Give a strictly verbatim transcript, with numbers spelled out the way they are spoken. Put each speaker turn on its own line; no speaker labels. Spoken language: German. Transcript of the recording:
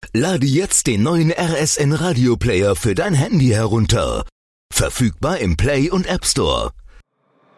Lade jetzt den neuen R S N Radio Player für dein Handy herunter. Verfügbar im Play und App Store.